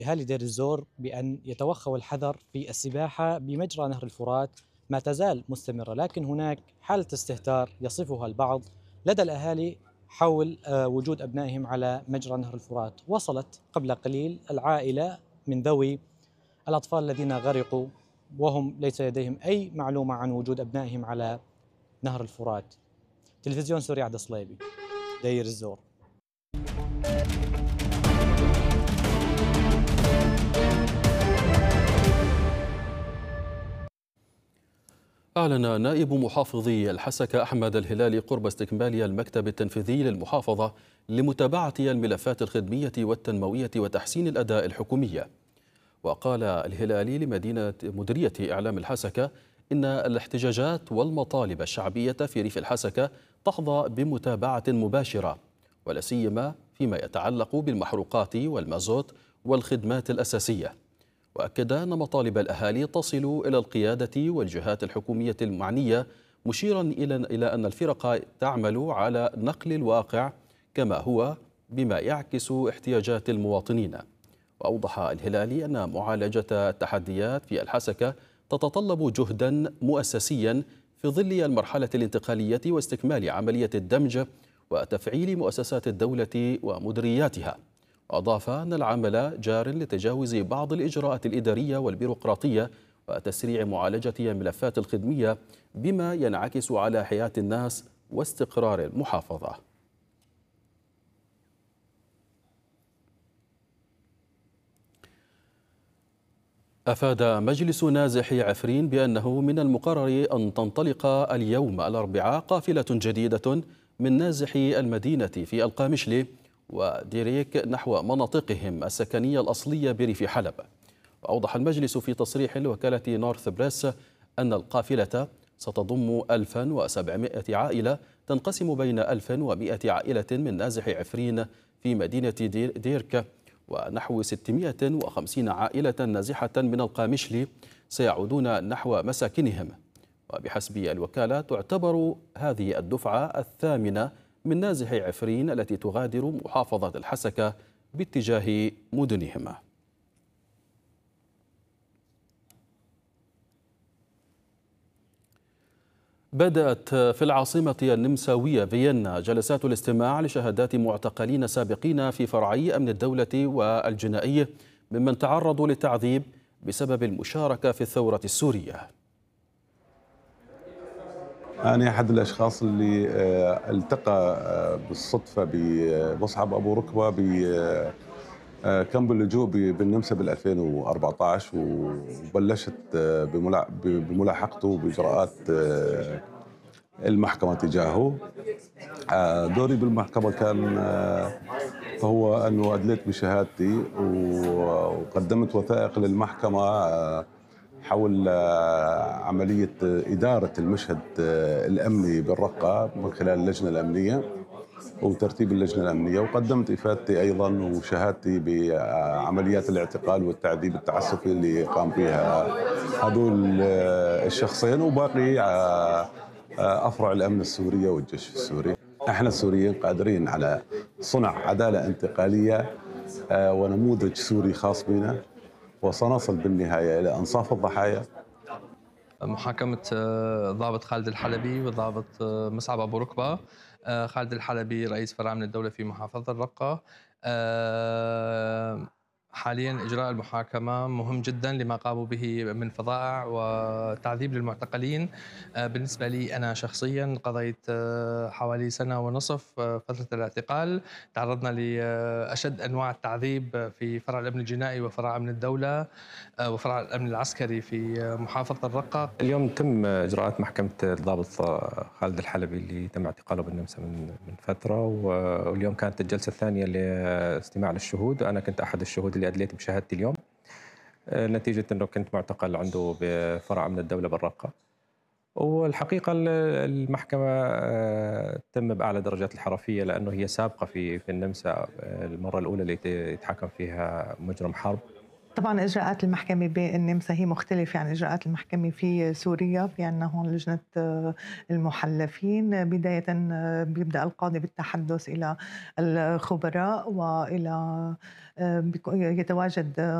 أهالي دير الزور بأن يتوخوا الحذر في السباحة بمجرى نهر الفرات ما تزال مستمرة، لكن هناك حالة استهتار يصفها البعض لدى الأهالي حول وجود أبنائهم على مجرى نهر الفرات. وصلت قبل قليل العائلة من ذوي الأطفال الذين غرقوا وهم ليس لديهم أي معلومة عن وجود أبنائهم على نهر الفرات. تلفزيون سوري عبد الصليبي، دير الزور. أعلن نائب محافظي الحسكة أحمد الهلالي قرب استكمال المكتب التنفيذي للمحافظة لمتابعة الملفات الخدمية والتنموية وتحسين الأداء الحكومي. وقال الهلالي لمدينة مديرية إعلام الحسكة إن الاحتجاجات والمطالب الشعبية في ريف الحسكة تحظى بمتابعة مباشرة، ولا سيما فيما يتعلق بالمحروقات والمازوت والخدمات الأساسية. وأكد أن مطالب الأهالي تصل إلى القيادة والجهات الحكومية المعنية، مشيرا إلى أن الفرق تعمل على نقل الواقع كما هو بما يعكس احتياجات المواطنين. وأوضح الهلالي أن معالجة التحديات في الحسكة تتطلب جهدا مؤسسيا في ظل المرحلة الانتقالية واستكمال عملية الدمج وتفعيل مؤسسات الدولة ومديرياتها. وأضاف أن العمل جار لتجاوز بعض الإجراءات الإدارية والبيروقراطية وتسريع معالجة الملفات الخدمية بما ينعكس على حياة الناس واستقرار المحافظة. أفاد مجلس نازح عفرين بأنه من المقرر أن تنطلق اليوم الأربعاء قافلة جديدة من نازحي المدينة في القامشلي وديريك نحو مناطقهم السكنية الأصلية بريف حلب. وأوضح المجلس في تصريح لوكالة نورث بريس أن القافلة ستضم 1700 عائلة تنقسم بين 1100 عائلة من نازح عفرين في مدينة ديرك ونحو 650 عائلة نازحة من القامشلي سيعودون نحو مساكنهم. وبحسب الوكالة تعتبر هذه الدفعة الثامنة من نازحي عفرين التي تغادر محافظة الحسكة باتجاه مدنهم. بدأت في العاصمة النمساوية فيينا جلسات الاستماع لشهادات معتقلين سابقين في فرعي أمن الدولة والجنائي ممن تعرضوا للتعذيب بسبب المشاركة في الثورة السورية. أنا أحد الأشخاص اللي التقى بالصدفة بمصعب أبو ركبة كان باللجوء بالنمسا بال 2014 وبلشت بملاحقته بإجراءات المحكمة تجاهه. دوري بالمحكمة كان فهو أنه أدليت بشهادتي وقدمت وثائق للمحكمة حول عملية إدارة المشهد الأمني بالرقة من خلال اللجنة الأمنية وترتيب اللجنة الأمنية، وقدمت إفادتي أيضا وشهادتي بعمليات الاعتقال والتعذيب التعسفي اللي قام بها هذول الشخصين وباقي أفرع الأمن السورية والجيش السوري. احنا السوريين قادرين على صنع عدالة انتقالية ونموذج سوري خاص بنا، وسنصل بالنهاية إلى أنصاف الضحايا. محاكمة ضابط خالد الحلبي والضابط مصعب أبو ركبة. خالد الحلبي رئيس فرع من الدولة في محافظة الرقة. حاليا إجراء المحاكمة مهم جدا لما قاموا به من فظائع وتعذيب للمعتقلين. بالنسبة لي أنا شخصيا قضيت حوالي سنة ونصف فترة الاعتقال. تعرضنا لأشد أنواع التعذيب في فرع الأمن الجنائي وفرع أمن الدولة وفرع الأمن العسكري في محافظة الرقة. اليوم تم إجراءات محكمة الضابط خالد الحلبي اللي تم اعتقاله بالنمسا من فترة، واليوم كانت الجلسة الثانية لاستماع للشهود، وأنا كنت أحد الشهود اللي أدليت بشهادتي اليوم نتيجة أنه كنت معتقل عنده بفرع من الدولة بالرقة. والحقيقة المحكمة تم بأعلى درجات الحرفية لأنه هي سابقة في النمسا، المرة الأولى اللي يتحكم فيها مجرم حرب طبعا إجراءات المحكمة بالنمسا هي مختلفة عن إجراءات المحكمة في سوريا. في عندنا هون لجنة المحلفين. بداية بيبدأ القاضي بالتحدث إلى الخبراء وإلى يتواجد